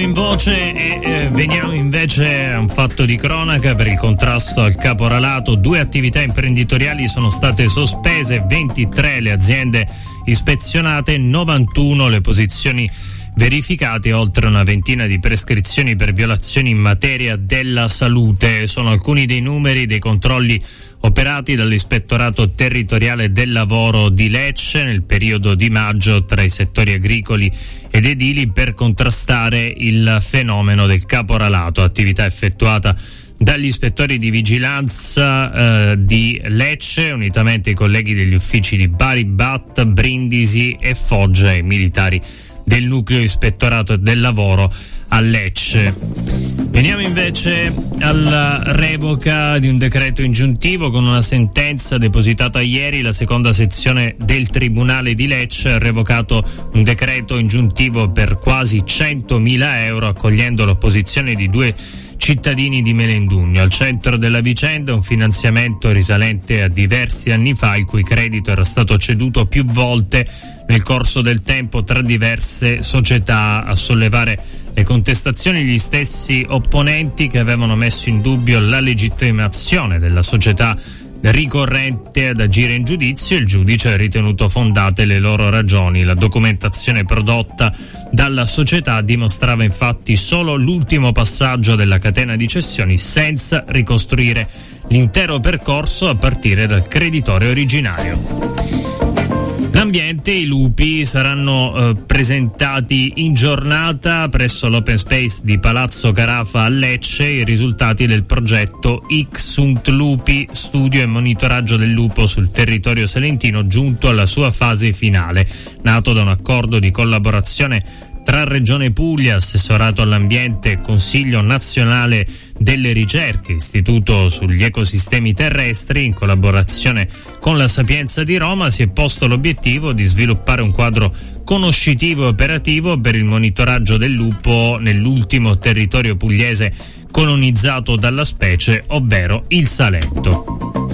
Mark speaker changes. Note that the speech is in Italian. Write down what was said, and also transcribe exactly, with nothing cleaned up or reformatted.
Speaker 1: in voce e eh, veniamo invece a un fatto di cronaca. Per il contrasto al caporalato, due attività imprenditoriali sono state sospese, ventitré le aziende ispezionate, novantuno le posizioni verificate, oltre una ventina di prescrizioni per violazioni in materia della salute. Sono alcuni dei numeri dei controlli operati dall'Ispettorato Territoriale del Lavoro di Lecce nel periodo di maggio tra i settori agricoli ed edili per contrastare il fenomeno del caporalato, attività effettuata dagli ispettori di vigilanza eh, di Lecce, unitamente ai colleghi degli uffici di Bari, Bat, Brindisi e Foggia e militari del nucleo ispettorato del lavoro a Lecce. Veniamo invece alla revoca di un decreto ingiuntivo. Con una sentenza depositata ieri, la seconda sezione del Tribunale di Lecce ha revocato un decreto ingiuntivo per quasi centomila euro, accogliendo l'opposizione di due cittadini di Melendugno. Al centro della vicenda un finanziamento risalente a diversi anni fa, il cui credito era stato ceduto più volte nel corso del tempo tra diverse società. A sollevare le contestazioni gli stessi opponenti che avevano messo in dubbio la legittimazione della società ricorrente ad agire in giudizio. Il giudice ha ritenuto fondate le loro ragioni. La documentazione prodotta dalla società dimostrava infatti solo l'ultimo passaggio della catena di cessioni, senza ricostruire l'intero percorso a partire dal creditore originario. L'ambiente, i lupi saranno eh, presentati in giornata presso l'Open Space di Palazzo Carafa a Lecce i risultati del progetto Ixunt Lupi, studio e monitoraggio del lupo sul territorio salentino, giunto alla sua fase finale, nato da un accordo di collaborazione tra Regione Puglia, Assessorato all'Ambiente e Consiglio Nazionale delle Ricerche, Istituto sugli Ecosistemi Terrestri. In collaborazione con la Sapienza di Roma si è posto l'obiettivo di sviluppare un quadro conoscitivo e operativo per il monitoraggio del lupo nell'ultimo territorio pugliese colonizzato dalla specie, ovvero il Salento.